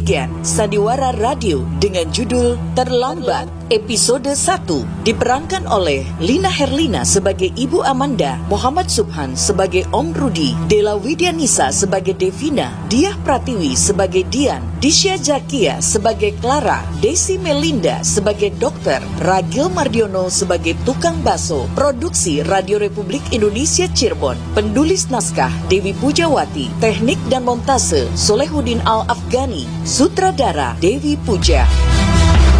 Weekend Sandiwara Radio dengan judul Terlambat. Episode 1 diperankan oleh Lina Herlina sebagai Ibu Amanda, Muhammad Subhan sebagai Om Rudi, Dela Widyanisa sebagai Devina, Diah Pratiwi sebagai Dian, Disya Jakia sebagai Clara, Desi Melinda sebagai dokter, Ragil Mardiono sebagai tukang baso. Produksi Radio Republik Indonesia Cirebon. Penulis naskah Dewi Pujawati, teknik dan montase Solehudin Al-Afghani, sutradara Dewi Puja.